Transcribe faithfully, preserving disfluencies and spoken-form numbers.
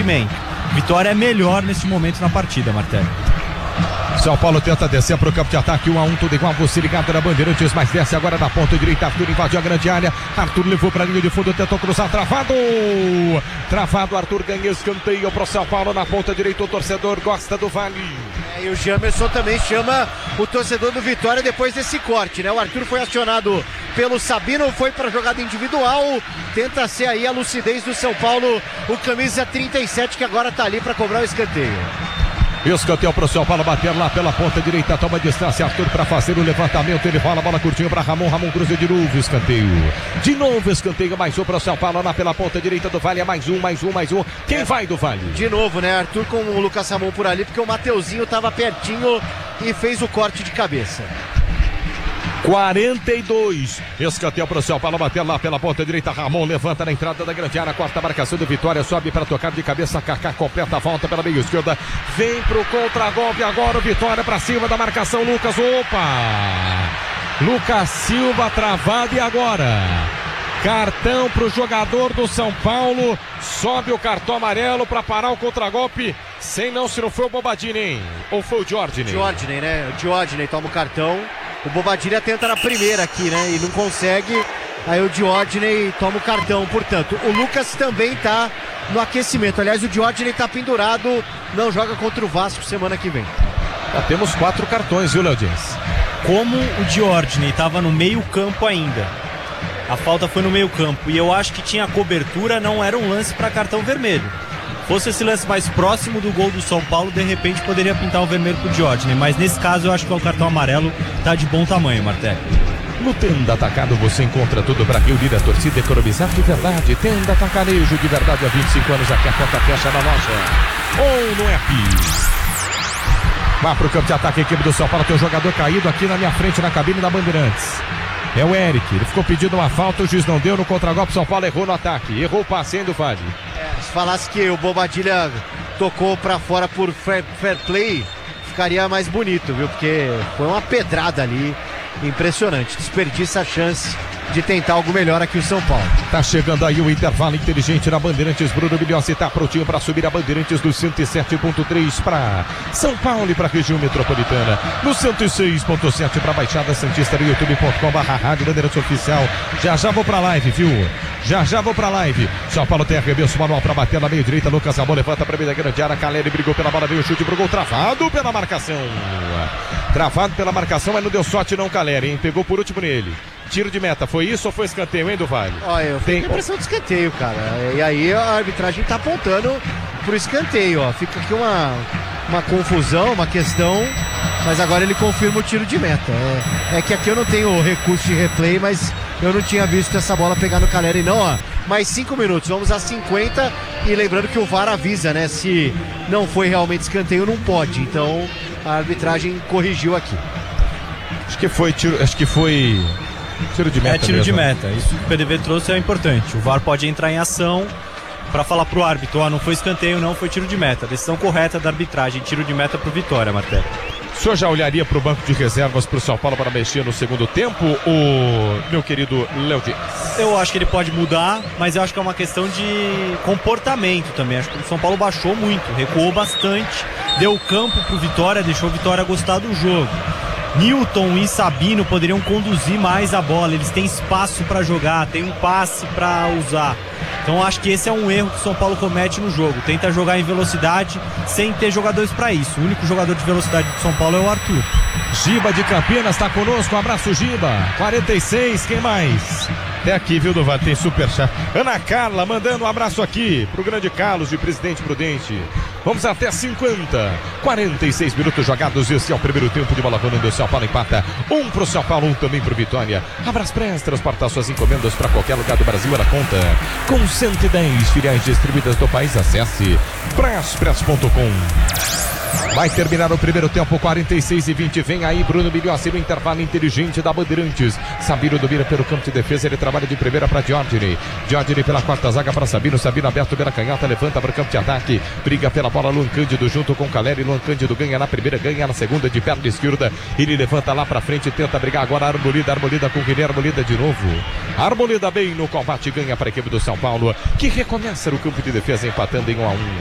rendimento. Vitória é melhor nesse momento na partida, Martelo. São Paulo tenta descer para o campo de ataque, um a um, tudo igual, você ligado na Bandeirantes, mas desce agora na ponta direita, Arthur invadiu a grande área, Arthur levou para a linha de fundo, tentou cruzar, travado, travado, Arthur ganha escanteio para o São Paulo na ponta direita, o torcedor gosta do Vale. É, e o Jamerson também chama o torcedor do Vitória depois desse corte, né? O Arthur foi acionado pelo Sabino, foi para a jogada individual, tenta ser aí a lucidez do São Paulo, o camisa trinta e sete que agora está ali para cobrar o escanteio. Escanteio para o São Paulo bater lá pela ponta direita, toma distância, Arthur para fazer o levantamento, ele rola a bola curtinho para Ramon, Ramon cruza de novo, escanteio, de novo escanteio, mais um para o São Paulo lá pela ponta direita do Vale, é mais um, mais um, mais um, quem é. vai do Vale? De novo, né, Arthur com o Lucas Ramon por ali, porque o Mateuzinho estava pertinho e fez o corte de cabeça. quarenta e dois, escanteio para o São Paulo bater lá pela ponta direita, Ramon levanta na entrada da grande área, corta a marcação do Vitória, sobe para tocar de cabeça, Kaká completa a volta pela meia esquerda, vem pro contra-golpe agora o Vitória para cima da marcação, Lucas, opa, Lucas Silva travado e agora cartão para o jogador do São Paulo, sobe o cartão amarelo para parar o contra-golpe, sem não, se não foi o Bobadini, hein? Ou foi o Diordine? Diordine, né? O Diordine toma o cartão. O Bobadilha tenta na primeira aqui, né? E não consegue. Aí o Diordine toma o cartão, portanto. O Lucas também tá no aquecimento. Aliás, o Diordine tá pendurado. Não joga contra o Vasco semana que vem. Já temos quatro cartões, viu, Léo Dias? Como o Diordine estava no meio campo ainda, a falta foi no meio campo. E eu acho que tinha cobertura, não era um lance para cartão vermelho. Fosse esse lance mais próximo do gol do São Paulo, de repente poderia pintar um vermelho pro Diordine, mas nesse caso eu acho que o cartão amarelo tá de bom tamanho, Martelo. No Tenda Atacado você encontra tudo para reunir a torcida, economizar de verdade. Tenda Atacarejo de verdade há vinte e cinco anos, aqui a conta fecha na loja ou no app. Vá pro campo de ataque, a equipe do São Paulo, tem um jogador caído aqui na minha frente na cabine da Bandeirantes. É o Eric, ele ficou pedindo uma falta, o juiz não deu no contragolpe, São Paulo errou no ataque, errou o passe do Vale. É, se falasse que o Bobadilha tocou pra fora por fair, fair play, ficaria mais bonito, viu? Porque foi uma pedrada ali, impressionante, desperdiça a chance de tentar algo melhor aqui o São Paulo. Tá chegando aí o intervalo inteligente na Bandeirantes, Bruno Bilhossi tá prontinho para subir a Bandeirantes do cento e sete ponto três para São Paulo e para a região metropolitana, no cento e seis ponto sete para Baixada Santista no youtube ponto com barra rádio Bandeirantes Oficial. Já já vou pra live, viu? Já já vou pra live. São Paulo tem arremesso manual para bater na meia direita, Lucas Ramon levanta para a meia grande área, Caleri brigou pela bola, veio o chute pro gol, travado pela marcação. Travado pela marcação, mas não deu sorte não, Caleri, hein? Pegou por último nele. Tiro de meta, foi isso ou foi escanteio, hein, do Vale? Olha, eu tenho a impressão de escanteio, cara. E aí a arbitragem tá apontando pro escanteio, ó. Fica aqui uma, uma confusão, uma questão, mas agora ele confirma o tiro de meta. É, é que aqui eu não tenho recurso de replay, mas eu não tinha visto essa bola pegar no Caleri, não, ó. Mais cinco minutos, vamos a cinquenta. E lembrando que o V A R avisa, né? Se não foi realmente escanteio, não pode. Então a arbitragem corrigiu aqui. Acho que foi tiro, acho que foi tiro de meta. É tiro mesmo. de meta. Isso que o P D V trouxe é importante. O V A R pode entrar em ação para falar pro árbitro, ó, não foi escanteio, não foi tiro de meta. Decisão correta da arbitragem, tiro de meta pro Vitória, Martelo. O senhor já olharia para o banco de reservas pro São Paulo para mexer no segundo tempo, o meu querido Léo Dias? Eu acho que ele pode mudar, mas eu acho que é uma questão de comportamento também. Acho que o São Paulo baixou muito, recuou bastante, deu campo pro Vitória, deixou o Vitória gostar do jogo. Newton e Sabino poderiam conduzir mais a bola, eles têm espaço para jogar, tem um passe para usar. Então acho que esse é um erro que o São Paulo comete no jogo, tenta jogar em velocidade sem ter jogadores para isso. O único jogador de velocidade do São Paulo é o Arthur. Giba de Campinas está conosco, um abraço Giba. quarenta e seis, quem mais? Até aqui, viu, Duval? Tem superchat. Ana Carla mandando um abraço aqui pro grande Carlos de Presidente Prudente. Vamos até cinquenta. quarenta e seis minutos jogados. Esse é o primeiro tempo de bola rolando. O São Paulo empata. Um pro São Paulo, um também pro Vitória. Abraspress, transportar suas encomendas para qualquer lugar do Brasil. Ela conta com cento e dez filiais distribuídas do país. Acesse braspress ponto com. Vai terminar o primeiro tempo, quarenta e seis e vinte. Vem aí Bruno Bilhossi no intervalo inteligente da Bandeirantes. Sabino domina pelo campo de defesa, ele trabalha de primeira para Diordine. Diordine pela quarta zaga para Sabino. Sabino aberto pela canhota, levanta para o campo de ataque. Briga pela bola, Luan Cândido junto com Caleri. Luan Cândido ganha na primeira, ganha na segunda de perna esquerda. Ele levanta lá para frente, tenta brigar agora. Arbolida, Arbolida com Guilherme, Arbolida de novo. Arbolida bem no combate, ganha para a equipe do São Paulo, que recomeça no campo de defesa empatando em um a um.